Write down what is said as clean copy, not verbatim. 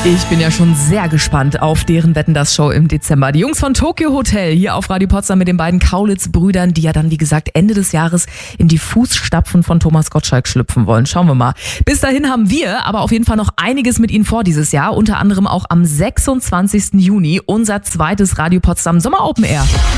Ich bin ja schon sehr gespannt auf deren Wetten, das Show im Dezember. Die Jungs von Tokyo Hotel hier auf Radio Potsdam mit den beiden Kaulitz-Brüdern, die ja dann, wie gesagt, Ende des Jahres in die Fußstapfen von Thomas Gottschalk schlüpfen wollen. Schauen wir mal. Bis dahin haben wir aber auf jeden Fall noch einiges mit ihnen vor dieses Jahr. Unter anderem auch am 26. Juni unser zweites Radio Potsdam Sommer Open Air.